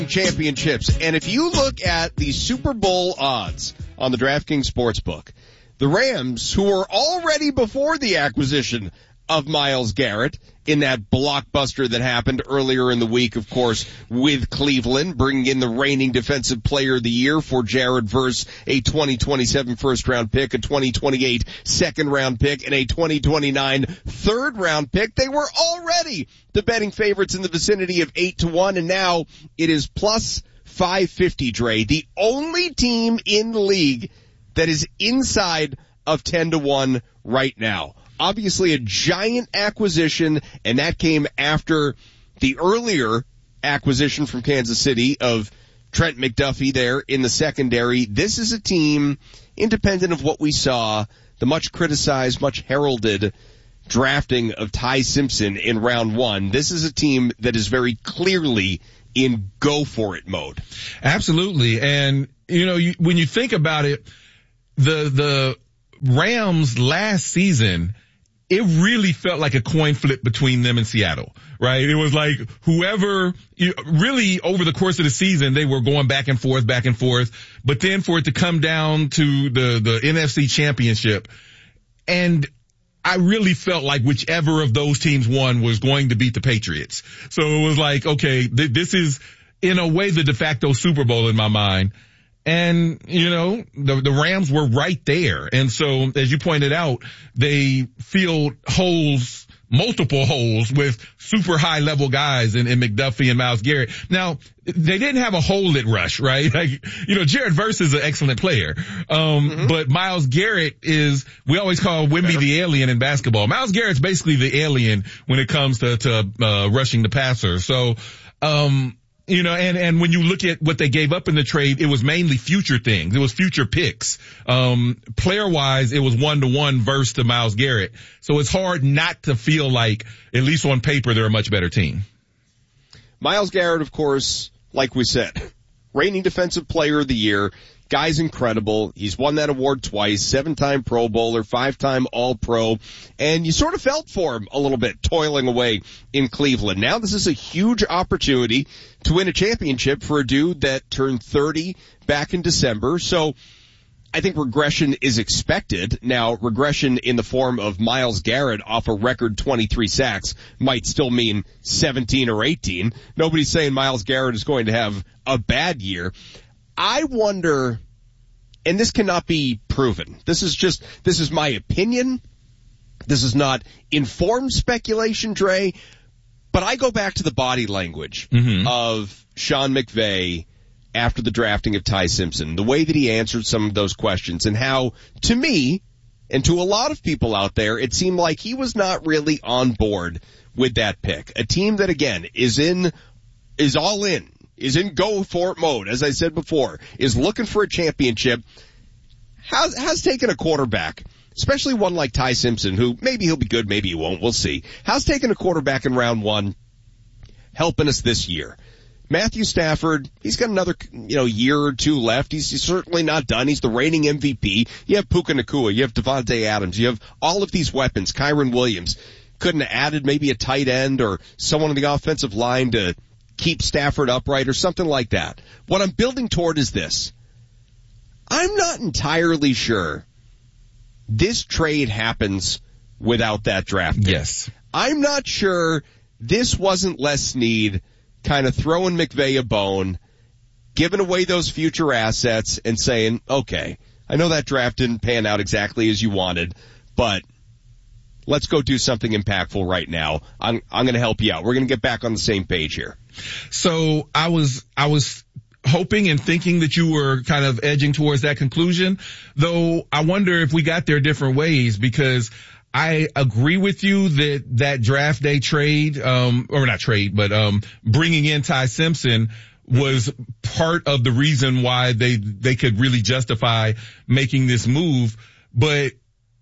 Championships. And if you look at the Super Bowl odds on the DraftKings Sportsbook, the Rams, who were already before the acquisition of Myles Garrett in that blockbuster that happened earlier in the week, of course, with Cleveland, bringing in the reigning Defensive Player of the Year for Jared Verse, a 2027 first-round pick, a 2028 second-round pick, and a 2029 third-round pick. They were already the betting favorites in the vicinity of 8-1, and now it is plus 550, Dre. The only team in the league that is inside of 10-1 right now. Obviously a giant acquisition, and that came after the earlier acquisition from Kansas City of Trent McDuffie there in the secondary. This is a team, independent of what we saw, the much criticized, much heralded drafting of Ty Simpson in round one. This is a team that is very clearly in go-for-it mode. Absolutely. And, when you think about it, the Rams last season, it really felt like a coin flip between them and Seattle, right? It was like whoever, really over the course of the season, they were going back and forth, but then for it to come down to the NFC Championship, and I really felt like whichever of those teams won was going to beat the Patriots. So it was like, okay, this is in a way the de facto Super Bowl in my mind. And, the Rams were right there. And so, as you pointed out, they filled holes, multiple holes with super high level guys in McDuffie and Myles Garrett. Now, they didn't have a hole at rush, right? Like, Jared Verse is an excellent player. But Myles Garrett is, we always call Wemby the alien in basketball. Myles Garrett's basically the alien when it comes to rushing the passer. So, and when you look at what they gave up in the trade, it was mainly future things. It was future picks. Player-wise, it was 1-to-1 Verse to Myles Garrett. So it's hard not to feel like, at least on paper, they're a much better team. Myles Garrett, of course, like we said, reigning Defensive Player of the Year. Guy's incredible. He's won that award twice, 7-time Pro Bowler, 5-time All-Pro, and you sort of felt for him a little bit toiling away in Cleveland. Now this is a huge opportunity to win a championship for a dude that turned 30 back in December. So I think regression is expected. Now, regression in the form of Myles Garrett off a record 23 sacks might still mean 17 or 18. Nobody's saying Myles Garrett is going to have a bad year. I wonder, and this cannot be proven. This is my opinion. This is not informed speculation, Dre, but I go back to the body language of Sean McVay after the drafting of Ty Simpson, the way that he answered some of those questions, and how, to me, and to a lot of people out there, it seemed like he was not really on board with that pick. A team that, again, is all in, is in go-for-it mode, as I said before, is looking for a championship, has taken a quarterback, especially one like Ty Simpson, who maybe he'll be good, maybe he won't, we'll see, has taken a quarterback in round one, helping us this year. Matthew Stafford, he's got another, year or two left. He's certainly not done. He's the reigning MVP. You have Puka Nacua, you have Devontae Adams, you have all of these weapons, Kyron Williams. Couldn't have added maybe a tight end or someone on the offensive line to keep Stafford upright or something like that. What I'm building toward is this. I'm not entirely sure this trade happens without that draft pick. Yes. I'm not sure this wasn't Les Snead kind of throwing McVay a bone, giving away those future assets and saying, okay, I know that draft didn't pan out exactly as you wanted, but let's go do something impactful right now. I'm going to help you out. We're going to get back on the same page here. So I was hoping and thinking that you were kind of edging towards that conclusion, though I wonder if we got there different ways, because I agree with you that draft day trade, or not trade, but bringing in Ty Simpson was part of the reason why they could really justify making this move. But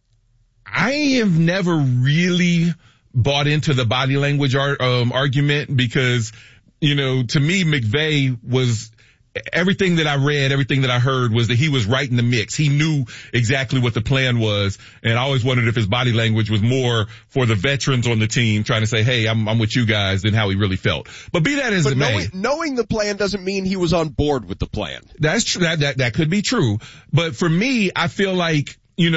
I have never really bought into the body language argument because, to me, McVay was everything that I read, everything that I heard was that he was right in the mix. He knew exactly what the plan was, and I always wondered if his body language was more for the veterans on the team trying to say, hey, I'm with you guys, than how he really felt. But be that as it may. Knowing the plan doesn't mean he was on board with the plan. That's true. That could be true. But for me, I feel like,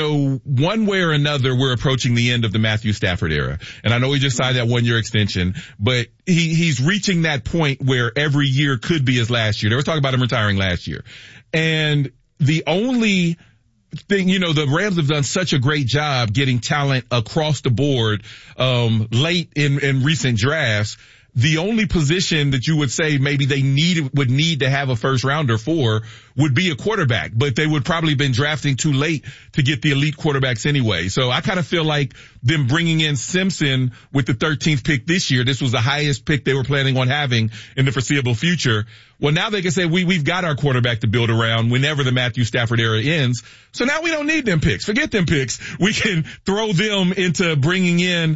one way or another, we're approaching the end of the Matthew Stafford era. And I know he just signed that 1-year extension, but he's reaching that point where every year could be his last year. They were talking about him retiring last year. And the only thing, the Rams have done such a great job getting talent across the board, late in recent drafts. The only position that you would say maybe they would need to have a first rounder for would be a quarterback, but they would probably have been drafting too late to get the elite quarterbacks anyway. So I kind of feel like them bringing in Simpson with the 13th pick this year, this was the highest pick they were planning on having in the foreseeable future. Well, now they can say we've got our quarterback to build around whenever the Matthew Stafford era ends. So now we don't need them picks. Forget them picks. We can throw them into bringing in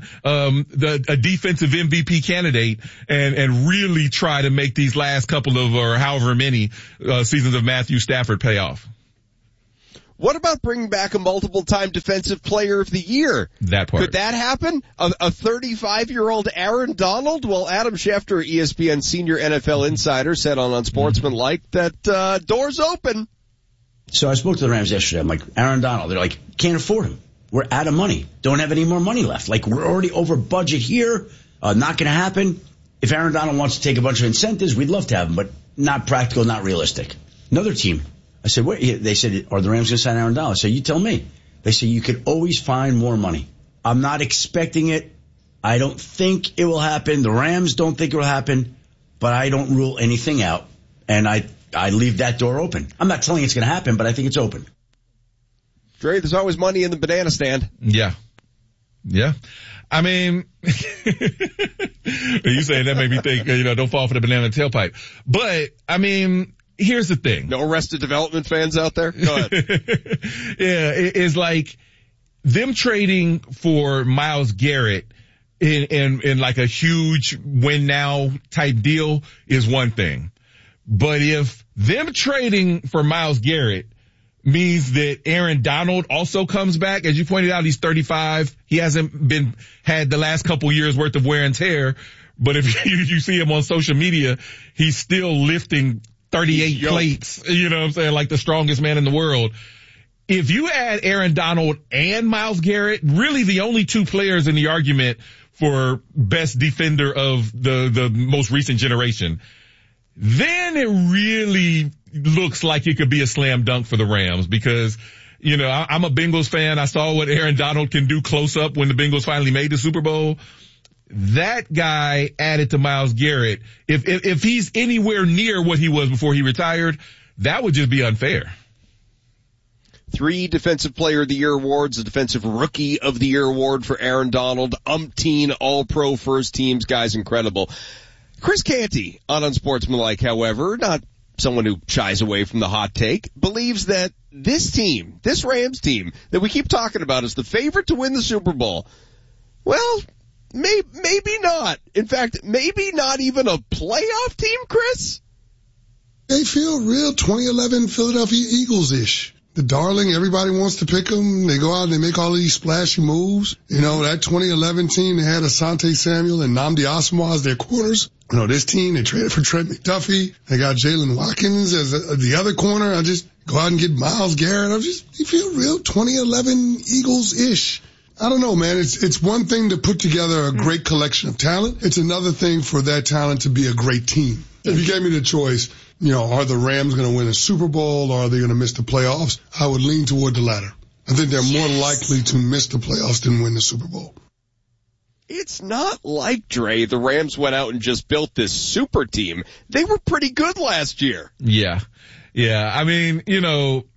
a defensive MVP candidate and really try to make these last couple of, or however many seasons of Matthew Stafford pay off. What about bringing back a multiple-time defensive player of the year? That part. Could that happen? A 35-year-old Aaron Donald? Well, Adam Schefter, ESPN senior NFL insider, said on Unsportsmanlike that door's open. So I spoke to the Rams yesterday. I'm like, Aaron Donald. They're like, can't afford him. We're out of money. Don't have any more money left. Like, we're already over budget here. Not going to happen. If Aaron Donald wants to take a bunch of incentives, we'd love to have him, but not practical, not realistic. Another team. I said, what? They said, are the Rams going to sign Aaron Donald? I said, you tell me. They said, you could always find more money. I'm not expecting it. I don't think it will happen. The Rams don't think it will happen, but I don't rule anything out. And I leave that door open. I'm not telling you it's going to happen, but I think it's open. Dre, there's always money in the banana stand. Yeah. Yeah. I mean, you saying that made me think, don't fall for the banana tailpipe. But, I mean, here's the thing. No Arrested Development fans out there? Go ahead. Yeah, it's like them trading for Myles Garrett in like a huge win now type deal is one thing. But if them trading for Myles Garrett means that Aaron Donald also comes back, as you pointed out, he's 35. He hasn't had the last couple years worth of wear and tear. But if you see him on social media, he's still lifting 38 plates, you know what I'm saying, like the strongest man in the world. If you add Aaron Donald and Myles Garrett, really the only two players in the argument for best defender of the most recent generation, then it really looks like it could be a slam dunk for the Rams because, I'm a Bengals fan. I saw what Aaron Donald can do close up when the Bengals finally made the Super Bowl. That guy added to Myles Garrett, if he's anywhere near what he was before he retired, that would just be unfair. 3 Defensive Player of the Year awards, a Defensive Rookie of the Year award for Aaron Donald, umpteen All-Pro first teams, guys, incredible. Chris Canty on Unsportsmanlike, however, not someone who shies away from the hot take, believes that this team, this Rams team that we keep talking about is the favorite to win the Super Bowl. Well, maybe not. In fact, maybe not even a playoff team, Chris? They feel real 2011 Philadelphia Eagles-ish. The darling, everybody wants to pick them. They go out and they make all of these splashy moves. That 2011 team, they had Asante Samuel and Nnamdi Asomugha as their corners. This team, they traded for Trent McDuffie. They got Jalen Watkins as the other corner. I just go out and get Myles Garrett. They feel real 2011 Eagles-ish. I don't know, man. It's one thing to put together a great collection of talent. It's another thing for that talent to be a great team. If you gave me the choice, are the Rams going to win a Super Bowl or are they going to miss the playoffs? I would lean toward the latter. I think they're more likely to miss the playoffs than win the Super Bowl. It's not like, Dre, the Rams went out and just built this super team. They were pretty good last year. Yeah. Yeah. I mean, no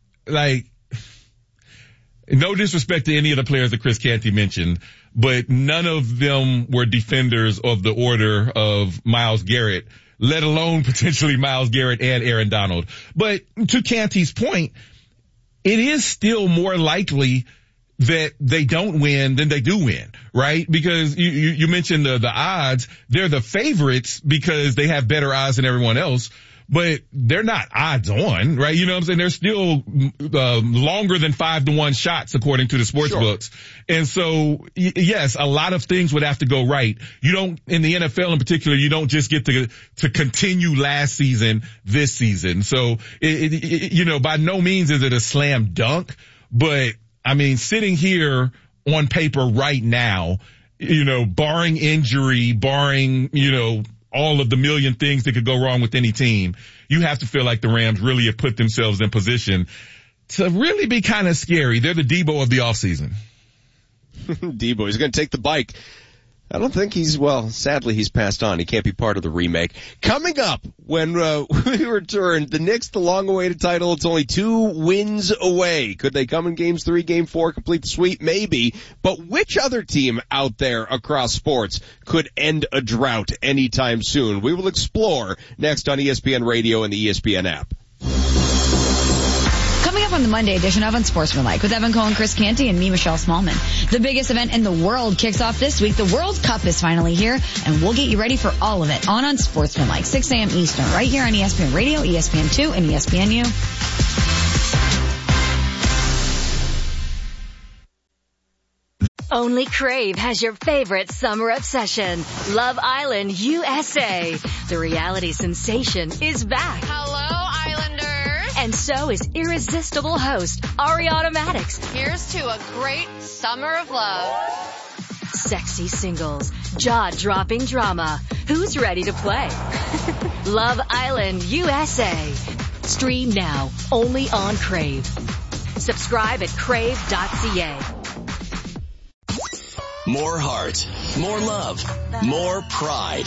disrespect to any of the players that Chris Canty mentioned, but none of them were defenders of the order of Myles Garrett, let alone potentially Myles Garrett and Aaron Donald. But to Canty's point, it is still more likely that they don't win than they do win, right? Because you mentioned the odds. They're the favorites because they have better odds than everyone else. but they're not odds on, right? You know what I'm saying? They're still longer than 5-1 shots according to the sports books. And so, yes, a lot of things would have to go right. You don't, in the NFL in particular, you don't just get to continue last season, this season. So, you know, by no means is it a slam dunk, but I mean, sitting here on paper right now, you know, barring injury, barring, you know, all of the million things that could go wrong with any team, you have to feel like the Rams really have put themselves in position to really be kind of scary. They're the Debo of the offseason. Debo, he's going to take the bike. I don't think sadly he's passed on. He can't be part of the remake. Coming up, when we return, the Knicks, the long-awaited title, it's only 2 wins away. Could they come in games 3, game 4, complete the sweep? Maybe. But which other team out there across sports could end a drought anytime soon? We will explore next on ESPN Radio and the ESPN app. Coming up on the Monday edition of Unsportsmanlike with Evan Cohen, Chris Canty, and me, Michelle Smallman. The biggest event in the world kicks off this week. The World Cup is finally here, and we'll get you ready for all of it on Unsportsmanlike, 6 a.m. Eastern, right here on ESPN Radio, ESPN2, and ESPNU. Only Crave has your favorite summer obsession, Love Island USA. The reality sensation is back. Hello, Islanders. And so is irresistible host Ariana Madix. Here's to a great summer of love. Sexy singles, jaw-dropping drama. Who's ready to play? Love Island USA. Stream now, only on Crave. Subscribe at crave.ca. More heart, more love, more pride.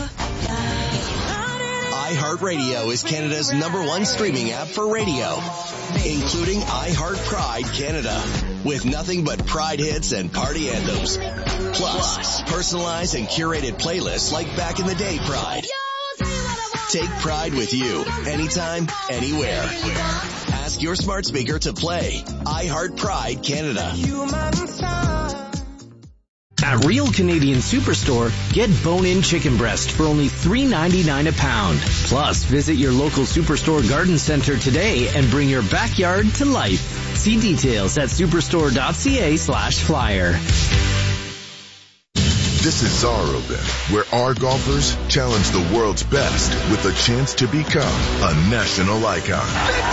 iHeartRadio is Canada's #1 streaming app for radio, including iHeart Pride Canada, with nothing but Pride hits and party anthems. Plus, personalized and curated playlists like Back in the Day Pride. Take Pride with you, anytime, anywhere. Ask your smart speaker to play iHeart Pride Canada. At Real Canadian Superstore, get bone-in chicken breast for only $3.99 a pound. Plus, visit your local Superstore garden center today and bring your backyard to life. See details at superstore.ca/flyer. This is Czar Open, where our golfers challenge the world's best with a chance to become a national icon.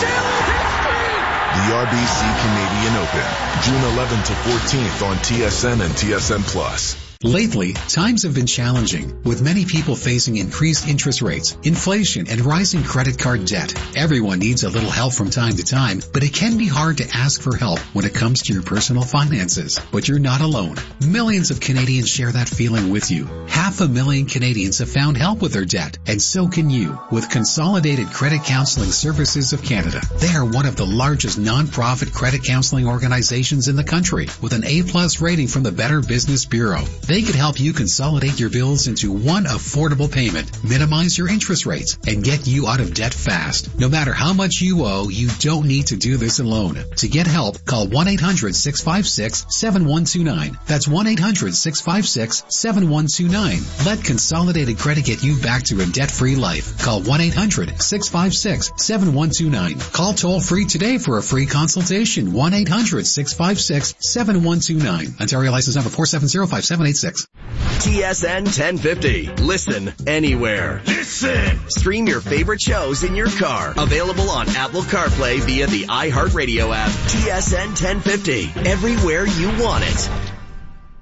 The RBC Canadian Open, June 11th to 14th on TSN and TSN+. Lately, times have been challenging, with many people facing increased interest rates, inflation, and rising credit card debt. Everyone needs a little help from time to time, but it can be hard to ask for help when it comes to your personal finances. But you're not alone. Millions of Canadians share that feeling with you. 500,000 Canadians have found help with their debt, and so can you, with Consolidated Credit Counseling Services of Canada. They are one of the largest non-profit credit counseling organizations in the country, with an A+ rating from the Better Business Bureau. They could help you consolidate your bills into one affordable payment, minimize your interest rates, and get you out of debt fast. No matter how much you owe, you don't need to do this alone. To get help, call 1-800-656-7129. That's 1-800-656-7129. Let Consolidated Credit get you back to a debt-free life. Call 1-800-656-7129. Call toll-free today for a free consultation. 1-800-656-7129. Ontario license number 4705786. TSN 1050. Listen anywhere. Listen. Stream your favorite shows in your car. Available on Apple CarPlay via the iHeartRadio app. TSN 1050. Everywhere you want it.